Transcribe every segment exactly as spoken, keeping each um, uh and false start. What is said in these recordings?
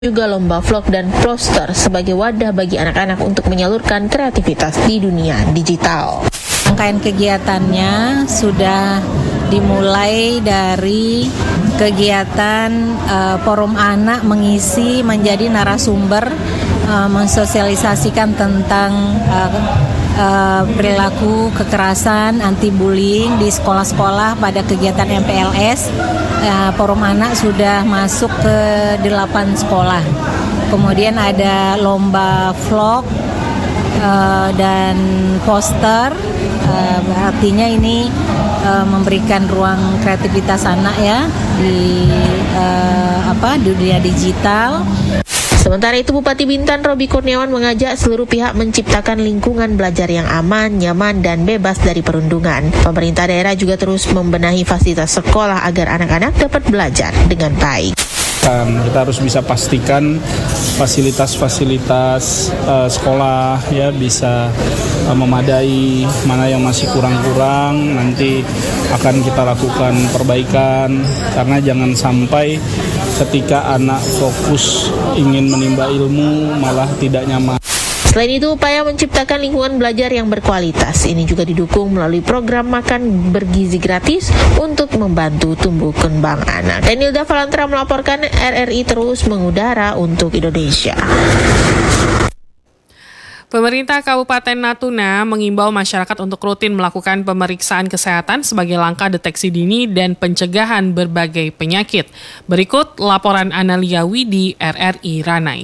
juga lomba vlog dan poster sebagai wadah bagi anak-anak untuk menyalurkan kreativitas di dunia digital. Rangkaian kegiatannya sudah dimulai dari kegiatan uh, Forum Anak mengisi menjadi narasumber, uh, mensosialisasikan tentang uh, uh, perilaku kekerasan anti bullying di sekolah-sekolah pada kegiatan M P L S. Uh, Forum Anak sudah masuk ke delapan sekolah. Kemudian ada lomba vlog uh, dan poster. Uh, artinya ini uh, memberikan ruang kreativitas anak ya di uh, apa dunia digital. Sementara itu, Bupati Bintan Robi Kurniawan mengajak seluruh pihak menciptakan lingkungan belajar yang aman, nyaman, dan bebas dari perundungan. Pemerintah daerah juga terus membenahi fasilitas sekolah agar anak-anak dapat belajar dengan baik. Kita harus bisa pastikan fasilitas-fasilitas uh, sekolah ya bisa uh, memadai, mana yang masih kurang-kurang nanti akan kita lakukan perbaikan, karena jangan sampai ketika anak fokus ingin menimba ilmu malah tidak nyaman. Selain itu, upaya menciptakan lingkungan belajar yang berkualitas ini juga didukung melalui program makan bergizi gratis untuk membantu tumbuh kembang anak. Denilda Valantra melaporkan, R R I terus mengudara untuk Indonesia. Pemerintah Kabupaten Natuna mengimbau masyarakat untuk rutin melakukan pemeriksaan kesehatan sebagai langkah deteksi dini dan pencegahan berbagai penyakit. Berikut laporan Analia Widi, R R I Ranai.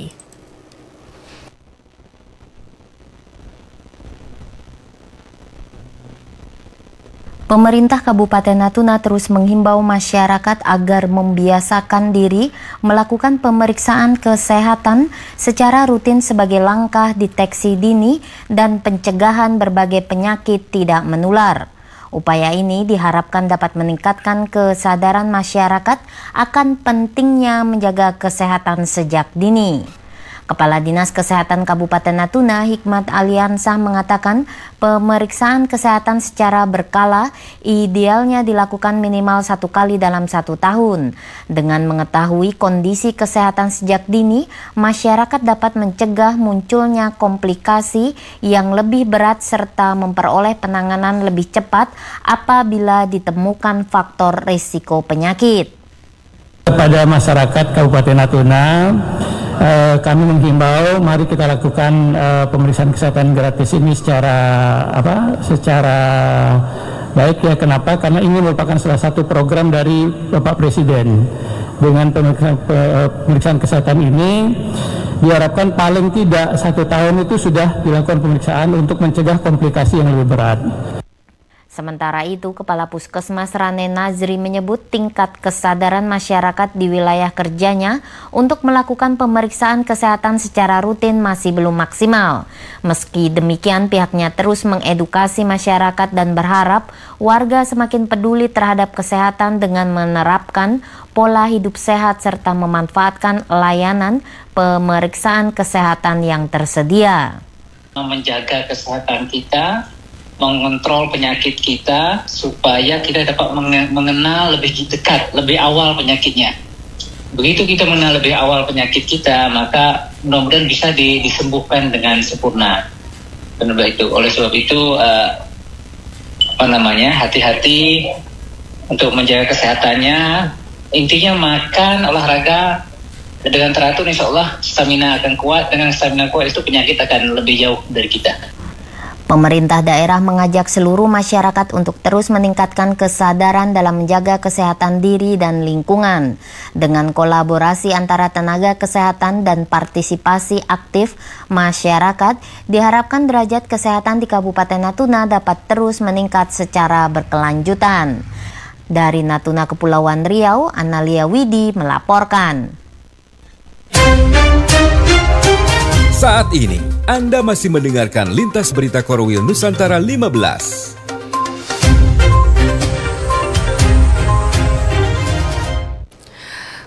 Pemerintah Kabupaten Natuna terus menghimbau masyarakat agar membiasakan diri melakukan pemeriksaan kesehatan secara rutin sebagai langkah deteksi dini dan pencegahan berbagai penyakit tidak menular. Upaya ini diharapkan dapat meningkatkan kesadaran masyarakat akan pentingnya menjaga kesehatan sejak dini. Kepala Dinas Kesehatan Kabupaten Natuna, Hikmat Aliansah, mengatakan pemeriksaan kesehatan secara berkala idealnya dilakukan minimal satu kali dalam satu tahun. Dengan mengetahui kondisi kesehatan sejak dini, masyarakat dapat mencegah munculnya komplikasi yang lebih berat serta memperoleh penanganan lebih cepat apabila ditemukan faktor risiko penyakit. Kepada masyarakat Kabupaten Natuna, Uh, kami menghimbau mari kita lakukan uh, pemeriksaan kesehatan gratis ini secara apa secara baik ya. Kenapa? Karena ini merupakan salah satu program dari Bapak Presiden. Dengan pemeriksaan, pemeriksaan kesehatan ini diharapkan paling tidak satu tahun itu sudah dilakukan pemeriksaan untuk mencegah komplikasi yang lebih berat. Sementara itu, Kepala Puskesmas Rane Nazri menyebut tingkat kesadaran masyarakat di wilayah kerjanya untuk melakukan pemeriksaan kesehatan secara rutin masih belum maksimal. Meski demikian, pihaknya terus mengedukasi masyarakat dan berharap warga semakin peduli terhadap kesehatan dengan menerapkan pola hidup sehat serta memanfaatkan layanan pemeriksaan kesehatan yang tersedia. Menjaga kesehatan kita, mengontrol penyakit kita supaya kita dapat mengenal lebih dekat, lebih awal penyakitnya. Begitu kita mengenal lebih awal penyakit kita, maka mudah-mudahan bisa disembuhkan dengan sempurna. Dan itu, oleh sebab itu, uh, apa namanya, hati-hati untuk menjaga kesehatannya. Intinya makan, olahraga dengan teratur, insya Allah stamina akan kuat. Dengan stamina kuat itu penyakit akan lebih jauh dari kita. Pemerintah daerah mengajak seluruh masyarakat untuk terus meningkatkan kesadaran dalam menjaga kesehatan diri dan lingkungan. Dengan kolaborasi antara tenaga kesehatan dan partisipasi aktif masyarakat, diharapkan derajat kesehatan di Kabupaten Natuna dapat terus meningkat secara berkelanjutan. Dari Natuna Kepulauan Riau, Analia Widi melaporkan. Saat ini, Anda masih mendengarkan Lintas Berita Korwil Nusantara lima belas.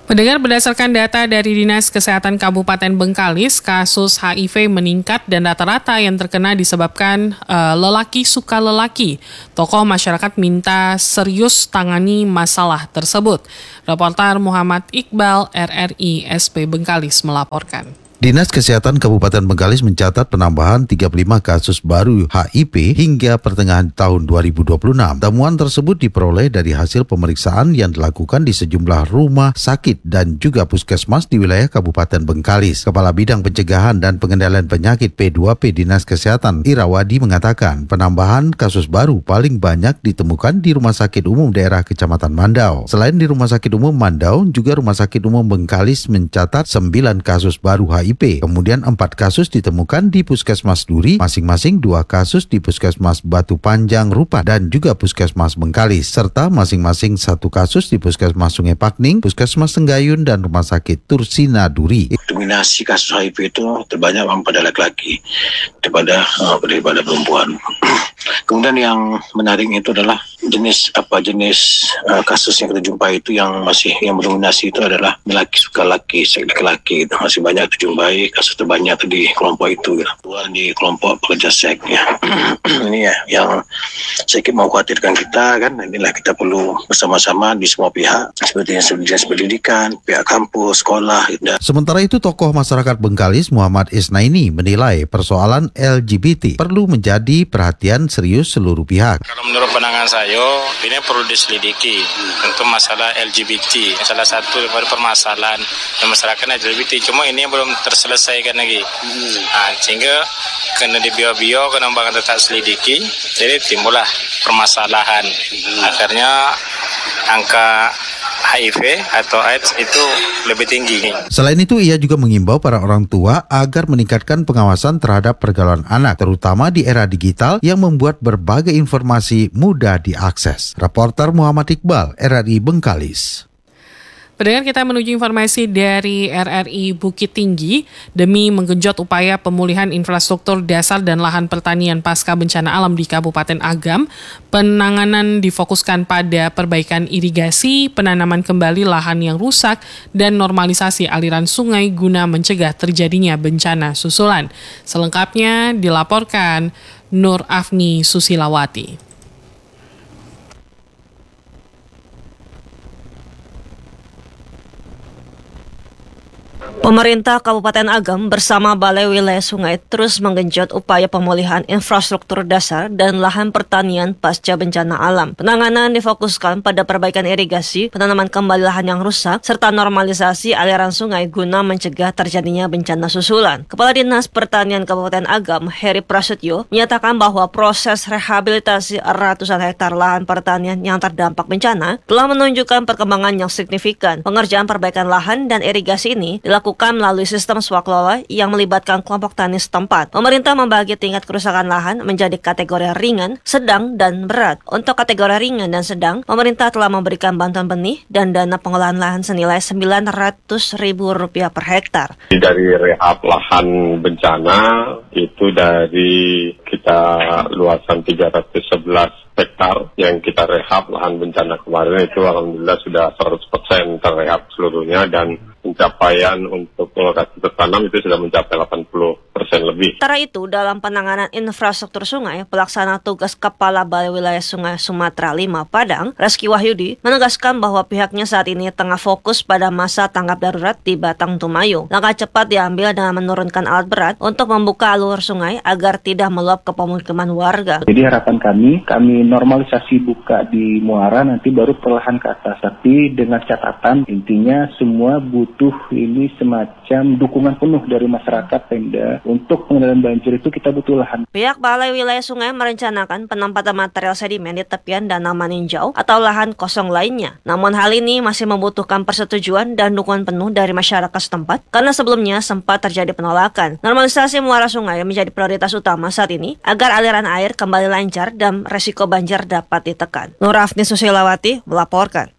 Pendengar, berdasarkan data dari Dinas Kesehatan Kabupaten Bengkalis, kasus H I V meningkat dan rata-rata yang terkena disebabkan uh, lelaki suka lelaki. Tokoh masyarakat minta serius tangani masalah tersebut. Reporter Muhammad Iqbal, R R I S P Bengkalis melaporkan. Dinas Kesehatan Kabupaten Bengkalis mencatat penambahan tiga puluh lima kasus baru H I V hingga pertengahan tahun dua ribu dua puluh enam. Temuan tersebut diperoleh dari hasil pemeriksaan yang dilakukan di sejumlah rumah sakit dan juga puskesmas di wilayah Kabupaten Bengkalis. Kepala Bidang Pencegahan dan Pengendalian Penyakit P dua P Dinas Kesehatan Irawadi mengatakan penambahan kasus baru paling banyak ditemukan di Rumah Sakit Umum Daerah Kecamatan Mandau. Selain di Rumah Sakit Umum Mandau, juga Rumah Sakit Umum Bengkalis mencatat sembilan kasus baru H I V. Kemudian empat kasus ditemukan di Puskesmas Duri, masing-masing dua kasus di Puskesmas Batu Panjang Rupa dan juga Puskesmas Bengkalis, serta masing-masing satu kasus di Puskesmas Sungai Pakning, Puskesmas Tenggayun dan Rumah Sakit Tursina Duri. Dominasi kasus H I V itu terbanyak pada laki-laki daripada uh, daripada perempuan. Kemudian yang menarik itu adalah jenis apa jenis uh, kasus yang kita jumpai itu yang masih yang mendominasi itu adalah laki suka laki, seks laki-laki. Itu masih banyak dijumpai, kasus terbanyak di kelompok itu, gitu. Di kelompok pekerja seks ya. Ini ya yang sedikit mengkhawatirkan kita kan. Inilah kita perlu bersama-sama di semua pihak seperti dinas pendidikan, pihak kampus, sekolah. Dan sementara itu tokoh masyarakat Bengkalis Muhammad Isnaini menilai persoalan L G B T perlu menjadi perhatian serius seluruh pihak. Kalau menurut pandangan saya, ini perlu diselidiki untuk masalah L G B T. Salah satu daripada permasalahan masyarakat L G B T, cuma ini belum terselesaikan lagi. Nah, sehingga kena dibiau-biau, kena bakal tetap selidiki, jadi timbullah permasalahan. Akhirnya angka H I V atau AIDS itu lebih tinggi. Selain itu, ia juga mengimbau para orang tua agar meningkatkan pengawasan terhadap pergaulan anak, terutama di era digital yang membuat berbagai informasi mudah diakses. Reporter Muhammad Iqbal, R R I Bengkalis. Pendengar, kita menuju informasi dari R R I Bukit Tinggi. Demi menggenjot upaya pemulihan infrastruktur dasar dan lahan pertanian pasca bencana alam di Kabupaten Agam, penanganan difokuskan pada perbaikan irigasi, penanaman kembali lahan yang rusak, dan normalisasi aliran sungai guna mencegah terjadinya bencana susulan. Selengkapnya dilaporkan Nur Afni Susilawati. Pemerintah Kabupaten Agam bersama Balai Wilayah Sungai terus menggenjot upaya pemulihan infrastruktur dasar dan lahan pertanian pasca bencana alam. Penanganan difokuskan pada perbaikan irigasi, penanaman kembali lahan yang rusak, serta normalisasi aliran sungai guna mencegah terjadinya bencana susulan. Kepala Dinas Pertanian Kabupaten Agam, Heri Prasetyo, menyatakan bahwa proses rehabilitasi ratusan hektar lahan pertanian yang terdampak bencana telah menunjukkan perkembangan yang signifikan. Pengerjaan perbaikan lahan dan irigasi ini dilakukan melalui sistem swaklola yang melibatkan kelompok tani setempat. Pemerintah membagi tingkat kerusakan lahan menjadi kategori ringan, sedang, dan berat. Untuk kategori ringan dan sedang, pemerintah telah memberikan bantuan benih dan dana pengolahan lahan senilai sembilan ratus ribu rupiah per hektar. Dari rehab lahan bencana itu dari kita luasan tiga ratus sebelas hektar yang kita rehab lahan bencana kemarin itu alhamdulillah sudah seratus persen terrehab seluruhnya, dan pencapaian untuk lokasi tertanam itu sudah mencapai delapan puluh persen lebih. Sementara itu, dalam penanganan infrastruktur sungai, pelaksana tugas Kepala Balai Wilayah Sungai Sumatera lima Padang, Reski Wahyudi, menegaskan bahwa pihaknya saat ini tengah fokus pada masa tanggap darurat di Batang Tumayo. Langkah cepat diambil dengan menurunkan alat berat untuk membuka alur sungai agar tidak meluap ke pemukiman warga. Jadi harapan kami, kami normalisasi buka di muara, nanti baru perlahan ke atas. Tapi dengan catatan, intinya semua butuh ini semacam dukungan penuh dari masyarakat Pemda. Untuk pengendalian banjir itu kita butuh lahan. Pihak Balai Wilayah Sungai merencanakan penempatan material sedimen di tepian Danau Maninjau atau lahan kosong lainnya. Namun hal ini masih membutuhkan persetujuan dan dukungan penuh dari masyarakat setempat karena sebelumnya sempat terjadi penolakan. Normalisasi muara sungai menjadi prioritas utama saat ini agar aliran air kembali lancar dan resiko banjir dapat ditekan. Nur Afni Susilawati melaporkan.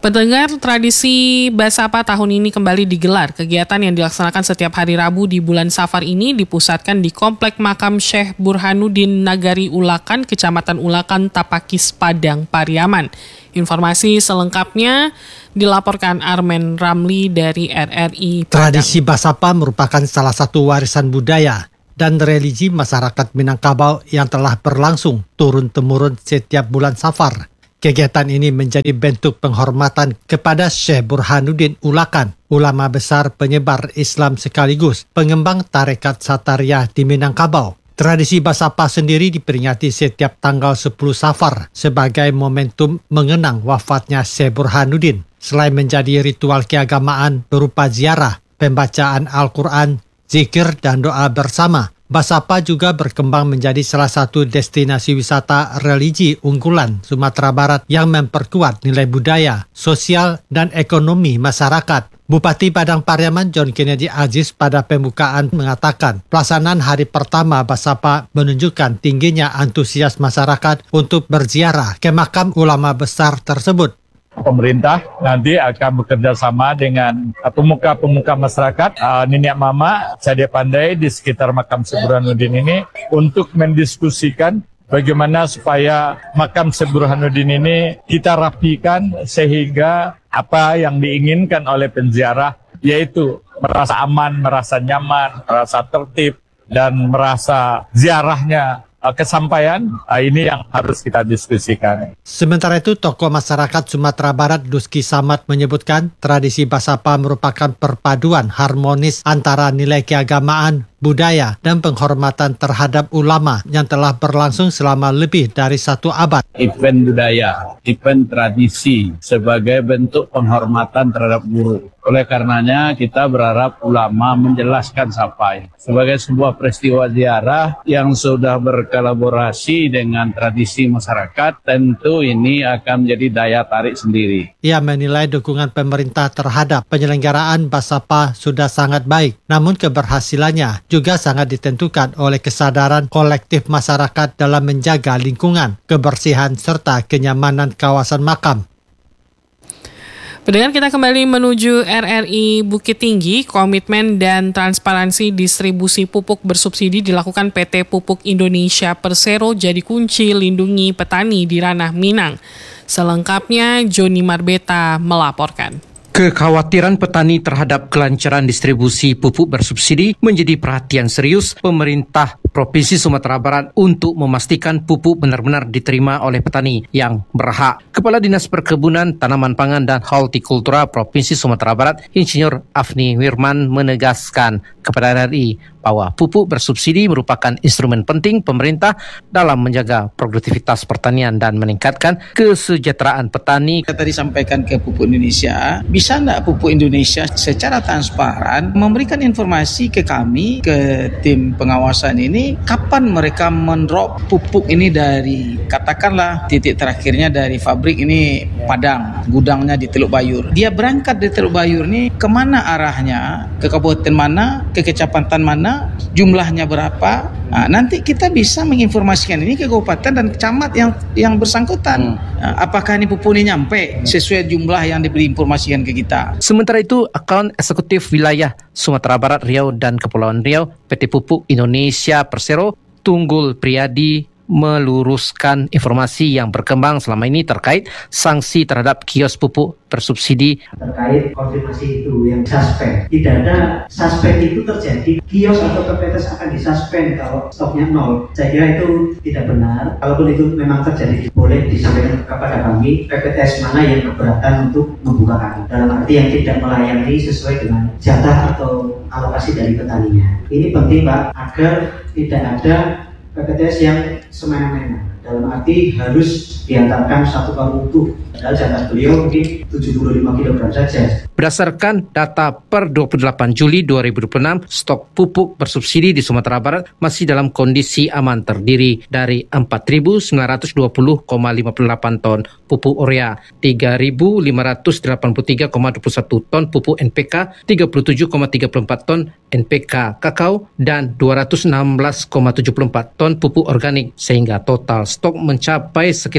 Pendengar, tradisi Basapa tahun ini kembali digelar. Kegiatan yang dilaksanakan setiap hari Rabu di bulan Safar ini dipusatkan di Komplek Makam Syekh Burhanuddin Nagari Ulakan, Kecamatan Ulakan, Tapakis, Padang, Pariaman. Informasi selengkapnya dilaporkan Armen Ramli dari R R I Padang. Tradisi Basapa merupakan salah satu warisan budaya dan religi masyarakat Minangkabau yang telah berlangsung turun-temurun setiap bulan Safar. Kegiatan ini menjadi bentuk penghormatan kepada Syekh Burhanuddin Ulakan, ulama besar penyebar Islam sekaligus pengembang tarekat Satariyah di Minangkabau. Tradisi Basapa sendiri diperingati setiap tanggal sepuluh Safar sebagai momentum mengenang wafatnya Syekh Burhanuddin. Selain menjadi ritual keagamaan berupa ziarah, pembacaan Al-Quran, zikir dan doa bersama, Basapa juga berkembang menjadi salah satu destinasi wisata religi unggulan Sumatera Barat yang memperkuat nilai budaya, sosial, dan ekonomi masyarakat. Bupati Padang Pariaman John Kennedy Aziz pada pembukaan mengatakan pelaksanaan hari pertama Basapa menunjukkan tingginya antusias masyarakat untuk berziarah ke makam ulama besar tersebut. Pemerintah nanti akan bekerja sama dengan pemuka-pemuka masyarakat, uh, nenek mama, Cadia Pandai di sekitar makam Syekh Burhanuddin ini untuk mendiskusikan bagaimana supaya makam Syekh Burhanuddin ini kita rapikan sehingga apa yang diinginkan oleh penziarah, yaitu merasa aman, merasa nyaman, merasa tertib, dan merasa ziarahnya kesampaian, ini yang harus kita diskusikan. Sementara itu, tokoh masyarakat Sumatera Barat Duski Samad menyebutkan tradisi Basapa merupakan perpaduan harmonis antara nilai keagamaan, budaya, dan penghormatan terhadap ulama yang telah berlangsung selama lebih dari satu abad. Event budaya, event tradisi sebagai bentuk penghormatan terhadap guru. Oleh karenanya kita berharap ulama menjelaskan sampai sebagai sebuah peristiwa ziarah yang sudah berkolaborasi dengan tradisi masyarakat, tentu ini akan menjadi daya tarik sendiri. Ia menilai dukungan pemerintah terhadap penyelenggaraan Basapa sudah sangat baik, namun keberhasilannya juga sangat ditentukan oleh kesadaran kolektif masyarakat dalam menjaga lingkungan, kebersihan, serta kenyamanan kawasan makam. Pendengar, kita kembali menuju R R I Bukit Tinggi. Komitmen dan transparansi distribusi pupuk bersubsidi dilakukan P T Pupuk Indonesia Persero jadi kunci lindungi petani di ranah Minang. Selengkapnya Joni Marbeta melaporkan. Kekhawatiran petani terhadap kelancaran distribusi pupuk bersubsidi menjadi perhatian serius pemerintah Provinsi Sumatera Barat untuk memastikan pupuk benar-benar diterima oleh petani yang berhak. Kepala Dinas Perkebunan, Tanaman Pangan dan Hortikultura Provinsi Sumatera Barat, Insinyur Afni Wirman menegaskan kepada R R I bahwa pupuk bersubsidi merupakan instrumen penting pemerintah dalam menjaga produktivitas pertanian dan meningkatkan kesejahteraan petani. Kita tadi sampaikan ke Pupuk Indonesia, bisa enggak Pupuk Indonesia secara transparan memberikan informasi ke kami, ke tim pengawasan ini, kapan mereka mendrop pupuk ini dari, katakanlah titik terakhirnya dari pabrik ini Padang, gudangnya di Teluk Bayur. Dia berangkat di Teluk Bayur ini kemana arahnya, ke kabupaten mana, ke kecamatan mana, jumlahnya berapa. Nah, nanti kita bisa menginformasikan ini ke kabupaten dan camat yang yang bersangkutan. Nah, apakah ini pupuk ini nyampe sesuai jumlah yang diberi informasikan ke kita. Sementara itu, Akaun Eksekutif Wilayah Sumatera Barat, Riau dan Kepulauan Riau, P T Pupuk Indonesia Persero, Tunggul Priyadi, meluruskan informasi yang berkembang selama ini terkait sanksi terhadap kios pupuk bersubsidi. Terkait konfirmasi itu yang suspend, tidak ada suspend itu terjadi, kios atau P P T S akan disuspend kalau stoknya nol. Saya kira itu tidak benar. Kalaupun itu memang terjadi, boleh disampaikan kepada kami P P T S mana yang keberatan untuk membuka kami, dalam arti yang tidak melayani sesuai dengan jatah atau alokasi dari petaninya. Ini penting Pak, agar tidak ada P P T S yang semena-mena, dalam arti harus diantarkan satu karung utuh, padahal jatah beliau mungkin tujuh puluh lima kilogram saja. Berdasarkan data per dua puluh delapan Juli dua ribu dua puluh enam, stok pupuk bersubsidi di Sumatera Barat masih dalam kondisi aman, terdiri dari empat ribu sembilan ratus dua puluh koma lima puluh delapan ton pupuk urea, tiga ribu lima ratus delapan puluh tiga koma dua puluh satu ton pupuk N P K, tiga puluh tujuh koma tiga puluh empat ton N P K kakao, dan dua ratus enam belas koma tujuh puluh empat ton pupuk organik, sehingga total stok mencapai sekitar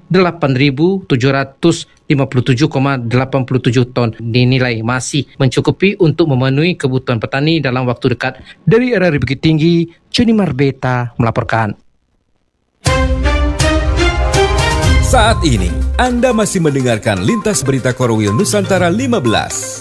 delapan ribu tujuh ratus lima puluh tujuh koma delapan puluh tujuh ton dinilai masih mencukupi untuk memenuhi kebutuhan petani dalam waktu dekat. Dari R R I Bukit Tinggi, Joni Marbeta melaporkan. Saat ini, Anda masih mendengarkan Lintas Berita Korwil Nusantara lima belas.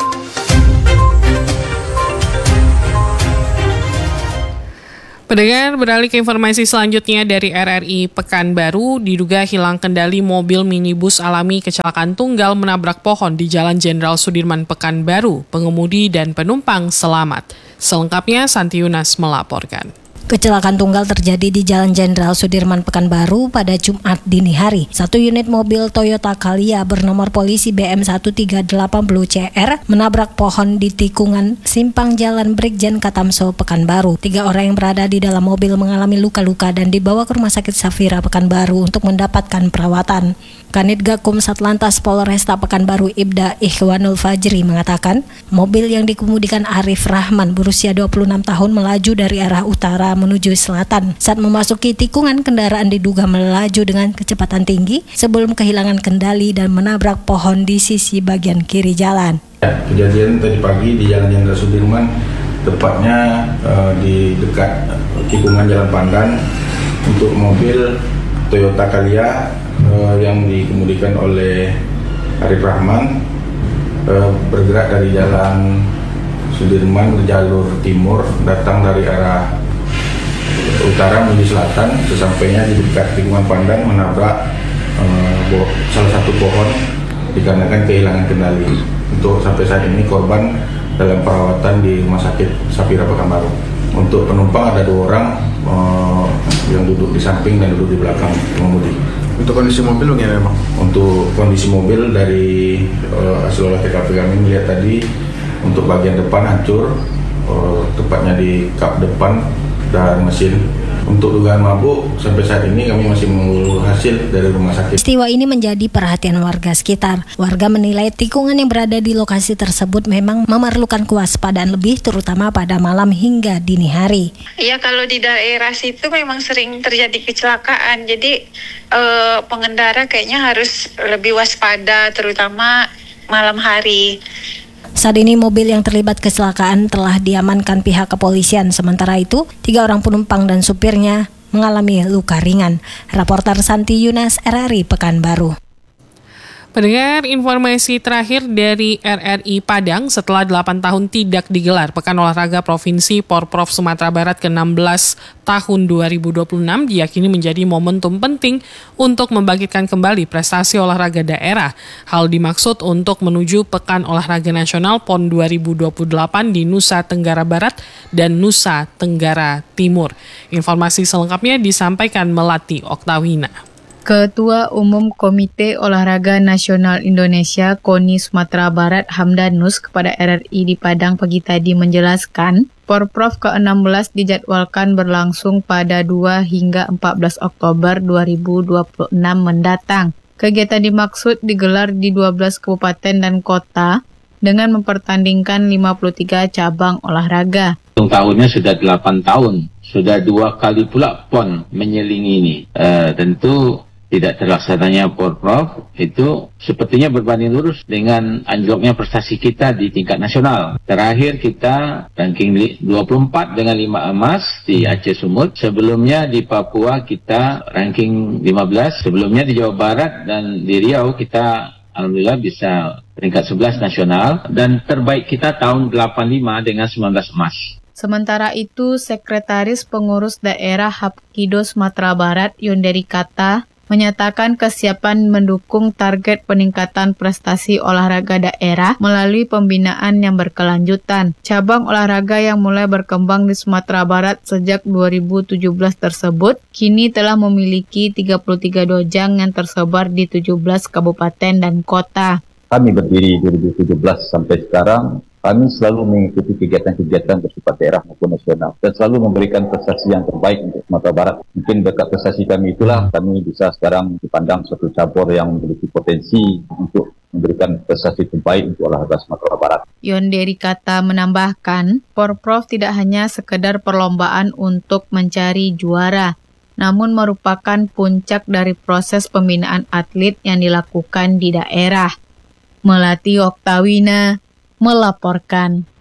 Pendengar, beralih ke informasi selanjutnya dari R R I Pekanbaru, diduga hilang kendali mobil minibus alami kecelakaan tunggal menabrak pohon di Jalan Jenderal Sudirman Pekanbaru. Pengemudi dan penumpang selamat. Selengkapnya Santi Yunas melaporkan. Kecelakaan tunggal terjadi di Jalan Jenderal Sudirman Pekanbaru pada Jumat dini hari. Satu unit mobil Toyota Calya bernomor polisi B M satu tiga delapan nol C R menabrak pohon di tikungan simpang Jalan Brigjen Katamso Pekanbaru. Tiga orang yang berada di dalam mobil mengalami luka-luka dan dibawa ke Rumah Sakit Safira Pekanbaru untuk mendapatkan perawatan. Kanit Gakum Satlantas Polresta Pekanbaru Ibda Ikhwanul Fajri mengatakan, mobil yang dikemudikan Arif Rahman berusia dua puluh enam tahun melaju dari arah utara menuju selatan. Saat memasuki tikungan, kendaraan diduga melaju dengan kecepatan tinggi sebelum kehilangan kendali dan menabrak pohon di sisi bagian kiri jalan. Ya, kejadian tadi pagi di Jalan Jenderal Sudirman, tepatnya uh, di dekat tikungan Jalan Pandan, untuk mobil Toyota Calya uh, yang dikemudikan oleh Arif Rahman uh, bergerak dari Jalan Sudirman ke jalur timur, datang dari arah utara menuju selatan. Sesampainya di dekat tikungan Pandan menabrak uh, salah satu pohon dikarenakan kehilangan kendali. Untuk sampai saat ini korban dalam perawatan di Rumah Sakit Safira Pekanbaru. Untuk penumpang ada dua orang uh, yang duduk di samping dan duduk di belakang pengemudi. Untuk kondisi mobil bagaimana, Bang? Untuk kondisi mobil dari uh, hasil olah T K P kami melihat tadi, untuk bagian depan hancur, uh, tepatnya di kap depan dan mesin. Untuk dugaan mabuk, sampai saat ini kami masih menunggu hasil dari rumah sakit. Peristiwa ini menjadi perhatian warga sekitar. Warga menilai tikungan yang berada di lokasi tersebut memang memerlukan kewaspadaan lebih, terutama pada malam hingga dini hari. Ya, kalau di daerah situ memang sering terjadi kecelakaan, jadi eh, pengendara kayaknya harus lebih waspada, terutama malam hari. Saat ini mobil yang terlibat kecelakaan telah diamankan pihak kepolisian. Sementara itu, tiga orang penumpang dan supirnya mengalami luka ringan. Raporter Santi Yunas, R R I Pekanbaru. Pendengar, informasi terakhir dari R R I Padang, setelah delapan tahun tidak digelar Pekan Olahraga Provinsi Porprov Sumatera Barat ke enam belas tahun dua ribu dua puluh enam diyakini menjadi momentum penting untuk membangkitkan kembali prestasi olahraga daerah. Hal dimaksud untuk menuju Pekan Olahraga Nasional P O N dua ribu dua puluh delapan di Nusa Tenggara Barat dan Nusa Tenggara Timur. Informasi selengkapnya disampaikan Melati Oktawina. Ketua Umum Komite Olahraga Nasional Indonesia KONI Sumatera Barat Hamdanus kepada R R I di Padang pagi tadi menjelaskan, Porprov ke enam belas dijadwalkan berlangsung pada dua hingga empat belas Oktober dua ribu dua puluh enam mendatang. Kegiatan dimaksud digelar di dua belas kabupaten dan kota dengan mempertandingkan lima puluh tiga cabang olahraga. Tahunnya sudah delapan tahun, sudah dua kali pula P O N menyelingi ini. Uh, tentu tidak terlaksananya Porprov itu sepertinya berbanding lurus dengan anjloknya prestasi kita di tingkat nasional. Terakhir kita ranking dua puluh empat dengan lima emas di Aceh Sumut. Sebelumnya di Papua kita ranking lima belas. Sebelumnya di Jawa Barat dan di Riau kita alhamdulillah bisa peringkat sebelas nasional. Dan terbaik kita tahun delapan puluh lima dengan sembilan belas emas. Sementara itu, Sekretaris Pengurus Daerah Hapkido Sumatera Barat Yonderi Kata menyatakan kesiapan mendukung target peningkatan prestasi olahraga daerah melalui pembinaan yang berkelanjutan. Cabang olahraga yang mulai berkembang di Sumatera Barat sejak dua ribu tujuh belas tersebut kini telah memiliki tiga puluh tiga dojang yang tersebar di tujuh belas kabupaten dan kota. Kami berdiri dua ribu tujuh belas sampai sekarang, kami selalu mengikuti kegiatan-kegiatan bersifat daerah maupun nasional dan selalu memberikan prestasi yang terbaik untuk Sumatera Barat. Mungkin berkat prestasi kami itulah kami bisa sekarang dipandang suatu cabur yang memiliki potensi untuk memberikan prestasi terbaik untuk olahraga Sumatera Barat. Yonderi Kata menambahkan, Porprov tidak hanya sekedar perlombaan untuk mencari juara, namun merupakan puncak dari proses pembinaan atlet yang dilakukan di daerah. Melati Oktawina melaporkan.